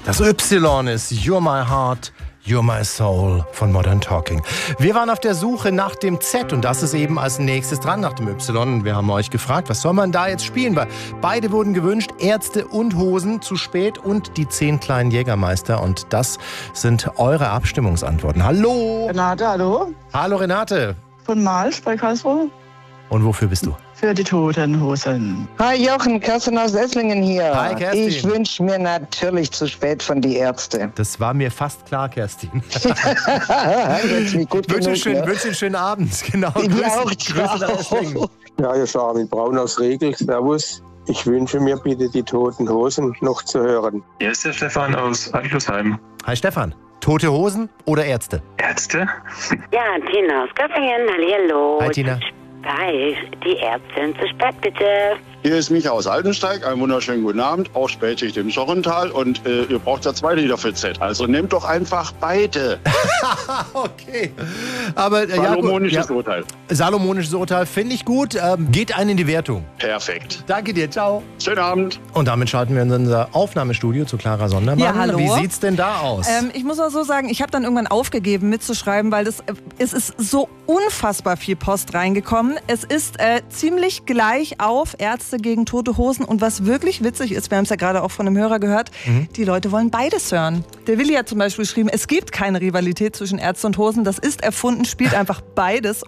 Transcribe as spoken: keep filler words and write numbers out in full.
Das Y ist You're My Heart, You're My Soul von Modern Talking. Wir waren auf der Suche nach dem Z und das ist eben als nächstes dran nach dem Y. Wir haben euch gefragt, was soll man da jetzt spielen? Weil beide wurden gewünscht, Ärzte und Hosen, zu spät und die zehn kleinen Jägermeister. Und das sind eure Abstimmungsantworten. Hallo! Renate, hallo? Hallo Renate. Von Malsch bei Karlsruhe. Und wofür bist du? Für die Toten Hosen. Hi Jochen, Kerstin aus Esslingen hier. Hi, Kerstin. Ich wünsche mir natürlich zu spät von die Ärzte. Das war mir fast klar, Kerstin. Jetzt nicht gut Wünsche genug, schön, ne? wünsche einen schönen Abend. Genau. Ich Grüße, auch, Grüße nach Esslingen. Ja, hier ist Armin Braun aus Regel. Servus. Ich wünsche mir bitte die Toten Hosen noch zu hören. Hier ist der Stefan aus Altschlussheim. Hi Stefan. Tote Hosen oder Ärzte? Ärzte? Ja, Tina aus Göppingen, hallihallo. Hi Tina. Hi, die Ärztin zu spät, bitte. Hier ist Micha aus Altensteig. Einen wunderschönen guten Abend. Auch Spätschicht im Schorrental. Und äh, ihr braucht ja zwei Liter für Z. Also nehmt doch einfach beide. Okay. Aber, äh, Salomonisches ja, gut, Urteil. ja, Salomonisches Urteil finde ich gut. Ähm, geht ein in die Wertung. Perfekt. Danke dir, ciao. Schönen Abend. Und damit schalten wir in unser Aufnahmestudio zu Clara Sondermann. Ja, hallo. Wie sieht's denn da aus? Ähm, ich muss auch so sagen, ich habe dann irgendwann aufgegeben mitzuschreiben, weil das, es ist so unfassbar viel Post reingekommen. Es ist äh, ziemlich gleich auf Ärzte gegen Tote Hosen. Und was wirklich witzig ist, wir haben es ja gerade auch von einem Hörer gehört, mhm. die Leute wollen beides hören. Der Willi hat zum Beispiel geschrieben, es gibt keine Rivalität zwischen Ärzte und Hosen, das ist erfunden, spielt einfach beides.